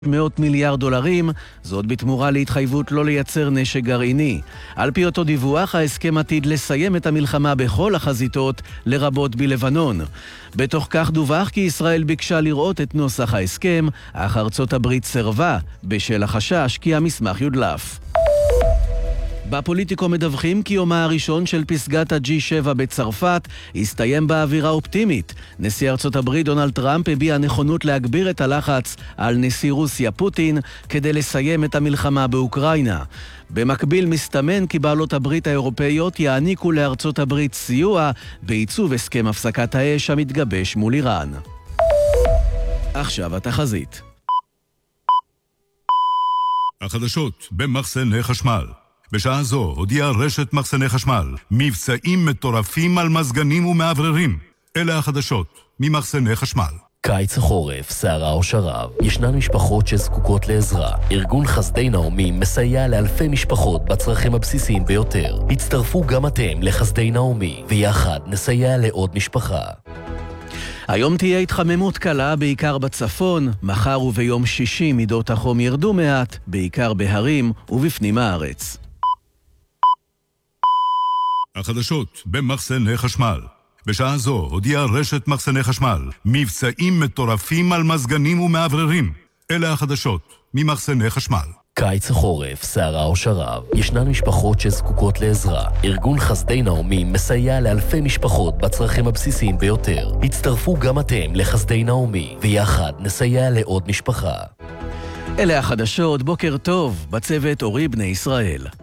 מאות מיליארד דולרים, זאת בתמורה להתחייבות לא לייצר נשק גרעיני. על פי אותו דיווח, ההסכם עתיד לסיים את המלחמה בכל החזיתות, לרבות בלבנון. בתוך כך דווח כי ישראל ביקשה לראות את נוסח ההסכם, אך ארצות הברית סירבה, בשל החשש כי המסמך יודלף. בפוליטיקו מדווחים כי יומה הראשון של פסגת ה-G7 בצרפת הסתיים באווירה אופטימית. נשיא ארצות הברית דונלד טראמפ הביע נכונות להגביר את הלחץ על נשיא רוסיה פוטין כדי לסיים את המלחמה באוקראינה. במקביל מסתמן כי בעלות הברית האירופאיות יעניקו לארצות הברית סיוע בעיצוב הסכם הפסקת האש המתגבש מול איראן. עכשיו התחזית. החדשות במחסני חשמל. בשעה זו הודיעה רשת מחסני חשמל מבצעים מטורפים על מזגנים ומעבררים. אלה החדשות ממחסני חשמל. קיץ החורף, סערה או שרב, ישנן משפחות שזקוקות לעזרה. ארגון חסדי נעמי מסייע לאלפי משפחות בצרכים הבסיסיים ביותר. הצטרפו גם אתם לחסדי נעמי, ויחד נסייע לעוד משפחה. היום תהיה התחממות קלה בעיקר בצפון, מחר וביום שישי מידות החום ירדו מעט, בעיקר בהרים ובפנים הארץ. החדשות במחסני חשמל. בשעה זו הודיעה רשת מחסני חשמל מבצעים מטורפים על מזגנים ומעבררים. אלה החדשות ממחסני חשמל. קיץ החורף, סערה או שרב, ישנן משפחות שזקוקות לעזרה. ארגון חסדי נעמי מסייע לאלפי משפחות בצרכים הבסיסיים ביותר. הצטרפו גם אתם לחסדי נעמי, ויחד נסייע לעוד משפחה. אלה החדשות, בוקר טוב, בצוות אורי בני ישראל.